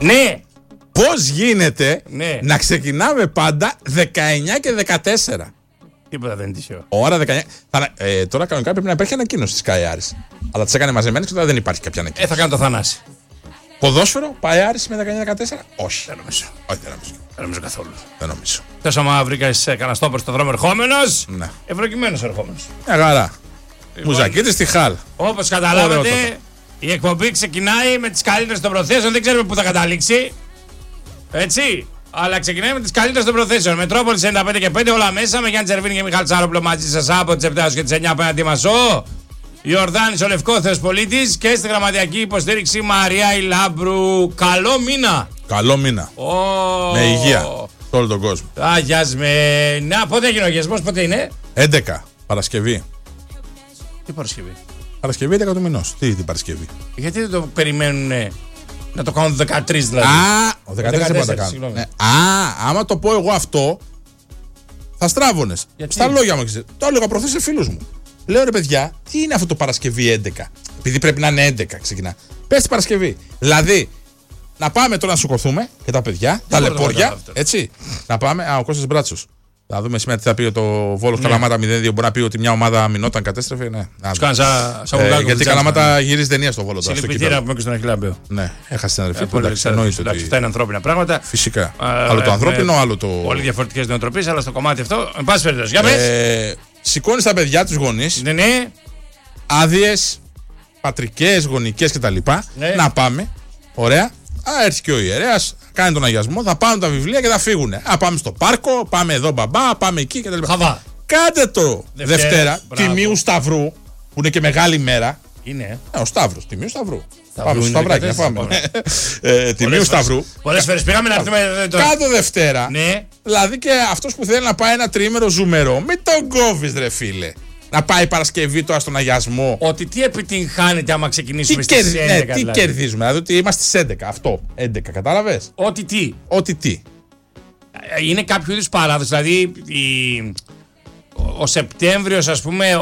Ναι. Πώς γίνεται Ναι. να ξεκινάμε πάντα 19 και 14. Τίποτα δεν είναι τυχαίο. Ώρα 19. Τώρα κανονικά πρέπει να υπάρχει ανακοίνωση της ΚΑΕ Άρης. Αλλά τις έκανε μαζεμένες και τώρα δεν υπάρχει κάποια ανακοίνωση. Θα κάνω το Θανάση. Ποδόσφαιρο, πάει Άρης με 19-14. Όχι. Δεν νομίζω. Όχι, δεν νομίζω. Δεν νομίζω καθόλου. Δεν νομίζω. Θες άμα βρήκες κανένα στόπερ στο δρόμο ερχόμενος. Ναι. Ευρωκειμένος ερχόμενος. Μια χαρά. Μουζακίτης στη Χάλ. Όπως καταλάβατε, Ωραιότατα. η εκπομπή ξεκινάει με τις καλύτερες των προθέσεων. Δεν ξέρουμε πού θα καταλήξει. Έτσι. Αλλά ξεκινάει με τις καλύτερες των προθέσεων. Μετρόπολη 95 και 5 όλα μέσα. Με Γιάννη Τσερβίνη και Μιχάλη Τσάροπλο μαζί σας από τις 7 και τις 9 απέναντι μας. Ο Ιορδάνης ο Λευκόθεος Πολίτης και στη γραμματιακή υποστήριξη Μαρία Ηλάμπρου. Καλό μήνα. Καλό μήνα. Με υγεία. Σε όλο τον κόσμο. Αγιασμέ. Να, πότε έγινε ο αγιασμός, πότε είναι? 11 Παρασκευή. Τι Παρασκευή? Παρασκευή 11 του μηνός. Τι την Παρασκευή. Γιατί δεν το περιμένουν να το κάνουν 13 δηλαδή? Ο 14 δεν θα τα κάνω. Ναι. Άμα το πω εγώ αυτό, θα στράβωνες. Γιατί? Στα λόγια μου. Το έλεγα προχθές σε φίλους μου. Λέω ρε παιδιά, τι είναι αυτό το Παρασκευή 11? Επειδή πρέπει να είναι 11 ξεκινά. Πες την Παρασκευή. Δηλαδή, να πάμε τώρα να σηκωθούμε και τα παιδιά, τα λεπόρια. Έτσι. Να πάμε. Ο Κώστας Μπράτσος. Θα δούμε σήμερα τι θα πει το Βόλος Καλαμάτα 0-2. Μπορεί να πει ότι μια ομάδα μηνόταν, κατέστρεφε. Ναι. Γιατί η Καλαμάτα γυρίζει ταινία στο Βόλο τώρα. Συλληπιτήρια που με στον Αχιλάμπεο. Ναι, έχασε την αδερφή του. Εντάξει, αυτά είναι ανθρώπινα πράγματα. Φυσικά. Άλλο το ανθρώπινο, άλλο το. Πολύ διαφορετικές νοοτροπίες, αλλά στο κομμάτι αυτό. Εν πάση περιπτώσει, για πες. Σηκώνει τα παιδιά, τους γονείς. Ναι. Άδειες, πατρικές, γονικές κτλ. Ναι. Να πάμε. Ωραία. Έρθει και ο ιερέας, κάνει τον αγιασμό, θα πάρουν τα βιβλία και θα φύγουν. Πάμε στο πάρκο, πάμε εδώ μπαμπά, πάμε εκεί κτλ. Χαβά. Κάντε το Δευτέρα, Τιμίου Σταυρού, που είναι και μεγάλη μέρα. Είναι. Ο Σταύρος, Τιμίου Σταυρού. Σταυρού Πάμε στο είναι Σταυράκι, να πάμε. Τιμίου Σταυρού. Πολλές φορές πήγαμε να έρθουμε. Κάτω Δευτέρα. Ναι. Δηλαδή και αυτός που θέλει να πάει ένα τριήμερο ζουμερό, μην τον κόβεις ρε φίλε. Να πάει Παρασκευή τώρα στον αγιασμό. Ότι τι επιτυγχάνεται άμα ξεκινήσουμε στις 11. Ναι, τι δηλαδή. κερδίζουμε, δηλαδή ότι είμαστε στις 11. Αυτό, 11, κατάλαβες. Ότι τι. Ότι τι. Είναι κάποιο είδους παράδοση. Δηλαδή ο Σεπτέμβριος, ας πούμε,